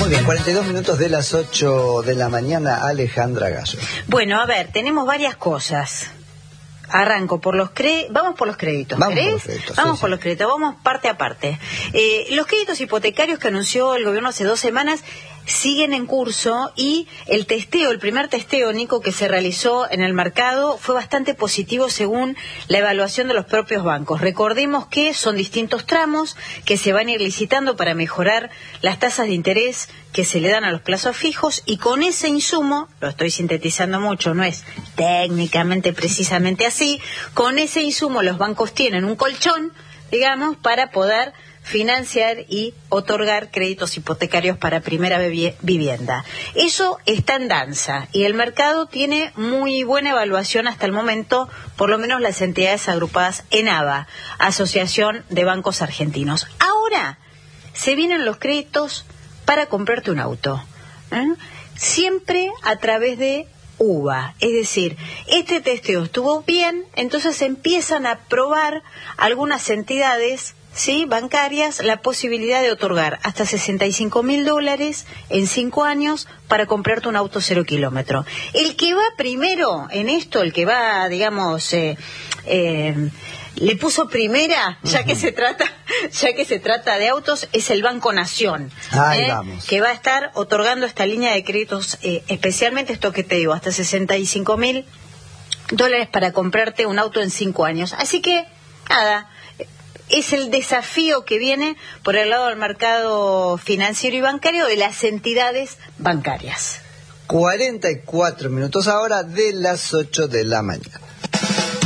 Muy bien, 42 minutos de las 8 de la mañana, Alejandra Gallo. Bueno, a ver, tenemos varias cosas. Arranco por los vamos por los créditos, Vamos ¿querés? por los créditos, vamos sí, por sí. los créditos, vamos parte a parte. Los créditos hipotecarios que anunció el gobierno hace 2 semanas siguen en curso y el primer testeo, Nico, que se realizó en el mercado fue bastante positivo según la evaluación de los propios bancos. Recordemos que son distintos tramos que se van a ir licitando para mejorar las tasas de interés que se le dan a los plazos fijos, y con ese insumo, lo estoy sintetizando mucho, no es técnicamente precisamente así, con ese insumo los bancos tienen un colchón, digamos, para poder financiar y otorgar créditos hipotecarios para primera vivienda. Eso está en danza y el mercado tiene muy buena evaluación hasta el momento, por lo menos las entidades agrupadas en ABA, Asociación de Bancos Argentinos. Ahora se vienen los créditos para comprarte un auto, siempre a través de UBA, es decir, este testeo estuvo bien, entonces empiezan a probar algunas entidades, ¿sí?, bancarias, la posibilidad de otorgar hasta $65.000 en 5 años para comprarte un auto 0 kilómetro. El que va primero en esto, el que va, digamos, le puso primera, ya que se trata de autos, es el Banco Nación, Vamos. que va a estar otorgando esta línea de créditos, especialmente esto que te digo, hasta $65.000 para comprarte un auto en 5 años. Así que, nada, es el desafío que viene por el lado del mercado financiero y bancario de las entidades bancarias. 44 minutos ahora de las 8 de la mañana.